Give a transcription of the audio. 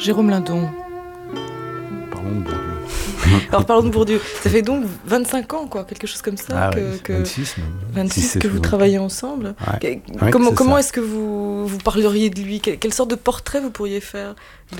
Jérôme Lindon. Parlons de Bourdieu. Alors parlons de Bourdieu. Ça fait donc 25 ans, quoi, quelque chose comme ça, 26 même. 26 que vous travaillez ensemble. Ouais. Comment est-ce que vous parleriez de lui ? Quelle sorte de portrait vous pourriez faire de lui ?